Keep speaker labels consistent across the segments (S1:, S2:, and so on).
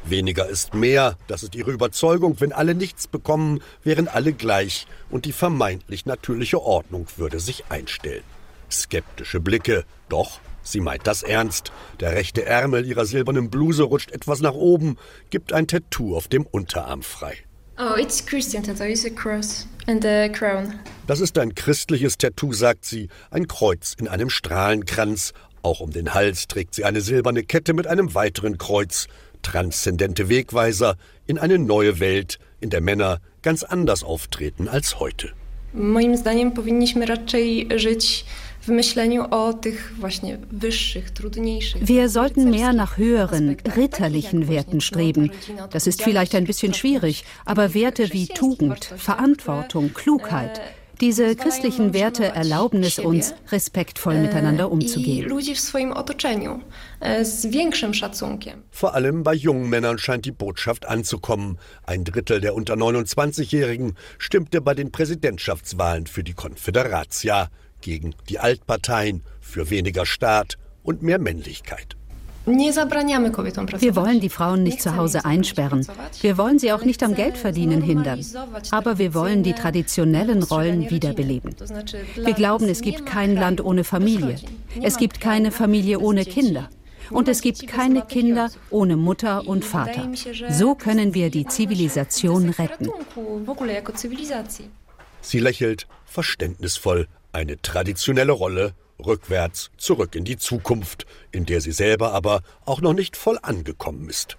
S1: Weniger ist mehr, das ist ihre Überzeugung. Wenn alle nichts bekommen, wären alle gleich und die vermeintlich natürliche Ordnung würde sich einstellen. Skeptische Blicke, doch sie meint das ernst. Der rechte Ärmel ihrer silbernen Bluse rutscht etwas nach oben, gibt ein Tattoo auf dem Unterarm frei.
S2: Oh, it's Christian tattoo. It's a cross and a crown.
S1: Das ist ein christliches Tattoo, sagt sie, ein Kreuz in einem Strahlenkranz. Auch um den Hals trägt sie eine silberne Kette mit einem weiteren Kreuz. Transzendente Wegweiser in eine neue Welt, in der Männer ganz anders auftreten als heute.
S2: Moim zdaniem powinniśmy raczej żyć w myśleniu o tych właśnie wyższych, trudniejszych.
S3: Wir sollten mehr nach höheren, ritterlichen Werten streben. Das ist vielleicht ein bisschen schwierig, aber Werte wie Tugend, Verantwortung, Klugheit. Diese christlichen Werte erlauben es uns, respektvoll miteinander umzugehen.
S1: Vor allem bei jungen Männern scheint die Botschaft anzukommen. 1/3 der unter 29-Jährigen stimmte bei den Präsidentschaftswahlen für die Konföderacja, gegen die Altparteien, für weniger Staat und mehr Männlichkeit.
S3: Wir wollen die Frauen nicht zu Hause einsperren. Wir wollen sie auch nicht am Geldverdienen hindern. Aber wir wollen die traditionellen Rollen wiederbeleben. Wir glauben, es gibt kein Land ohne Familie. Es gibt keine Familie ohne Kinder. Und es gibt keine Kinder ohne Mutter und Vater. So können wir die Zivilisation retten.
S1: Sie lächelt verständnisvoll. Eine traditionelle Rolle, rückwärts, zurück in die Zukunft, in der sie selber aber auch noch nicht voll angekommen ist.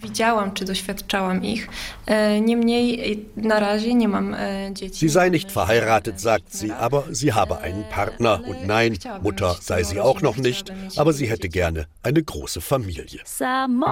S1: Sie sei nicht verheiratet, sagt sie, aber sie habe einen Partner. Und nein, Mutter sei sie auch noch nicht, aber sie hätte gerne eine große Familie.